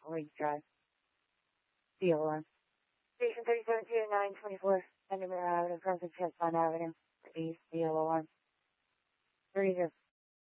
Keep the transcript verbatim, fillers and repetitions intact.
Lake Drive. The alarm. Station thirty-seven two nine twenty-four, Vandermeer Avenue, across the Chestnut Avenue, East, the alarm. thirty-zero.